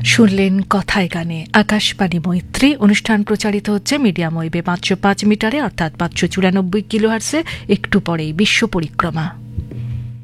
শুনলেন কথায় গানে আকাশবাণী মৈত্রী। অনুষ্ঠান প্রচারিত হচ্ছে মিডিয়াম ওয়েভে 505 মিটারে অর্থাৎ 594 কিলোহার্টজে। একটু পরেই বিশ্ব পরিক্রমা।